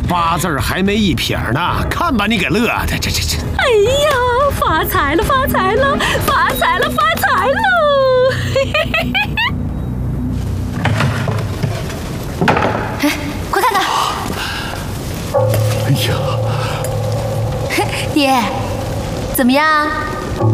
8字还没一撇呢，看把你给乐的，这。 哎呀，发财了，发财了，发财了，发财喽！ 哎，快看看！ 哎呀， 爹，怎么样？